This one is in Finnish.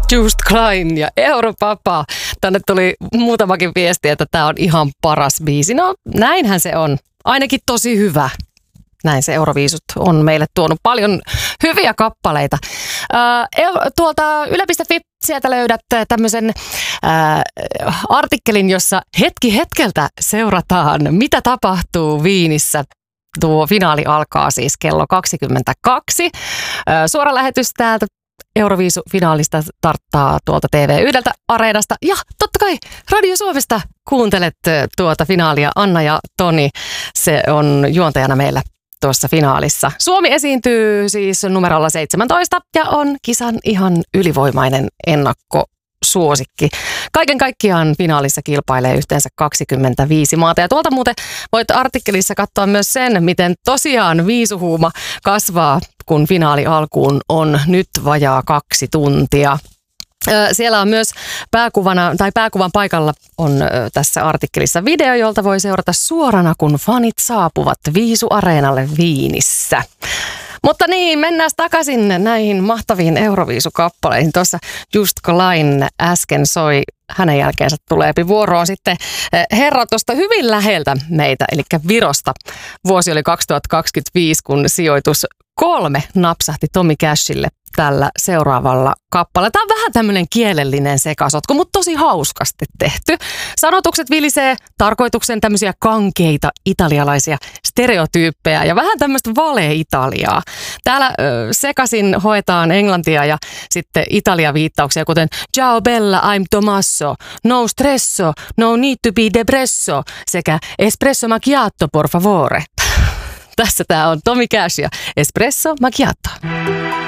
Just Klein ja Europapa. Tänne tuli muutamakin viesti, että tämä on ihan paras biisi. No näinhän se on. Ainakin tosi hyvä. Näin se Euroviisut on meille tuonut paljon hyviä kappaleita. Tuolta yle.fi sieltä löydät tämmöisen artikkelin, jossa hetki hetkeltä seurataan, mitä tapahtuu Viinissä. Tuo finaali alkaa siis kello 22. Suora lähetys täältä Euroviisu-finaalista tarttaa tuolta TV1 Areenasta. Ja totta kai Radio Suomesta kuuntelet tuota finaalia. Anna ja Toni, se on juontajana meillä tuossa finaalissa. Suomi esiintyy siis numerolla 17 ja on kisan ihan ylivoimainen ennakkosuosikki. Kaiken kaikkiaan finaalissa kilpailee yhteensä 25 maata. Ja tuolta muuten voit artikkelissa katsoa myös sen, miten tosiaan viisuhuuma kasvaa, kun finaali alkuun on nyt vajaa 2 tuntia. Siellä on myös pääkuvan paikalla on tässä artikkelissa video, jolta voi seurata suorana, kun fanit saapuvat Viisu-areenalle Viinissä. Mutta niin, mennään takaisin näihin mahtaviin Euroviisukappaleisiin. Tuossa Just Klein äsken soi, hänen jälkeensä tulee vuoroon sitten herra tuosta hyvin läheltä meitä, eli Virosta. Vuosi oli 2025, kun sijoitus 3 napsahti Tommy Cashille tällä seuraavalla kappaleella. Tämä on vähän tämmöinen kielellinen sekasotku, mutta tosi hauskasti tehty. Sanotukset vilisee tarkoituksen tämmöisiä kankeita italialaisia stereotyyppejä ja vähän tämmöistä vale-Italiaa. Täällä sekasin hoetaan englantia ja sitten Italia-viittauksia, kuten Ciao bella, I'm Tommaso, no stresso, no need to be depresso sekä espresso macchiato por favore. Tässä tämä on Tommy Cash ja espresso macchiato.